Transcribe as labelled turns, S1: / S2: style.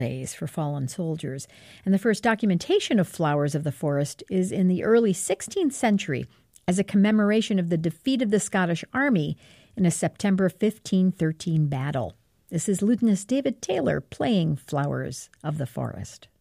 S1: days for fallen soldiers. And the first documentation of flowers of the forest is in the early 16th century as a commemoration of the defeat of the Scottish army in a September 1513 battle. This is Lutenist David Taylor playing Flowers of the Forest.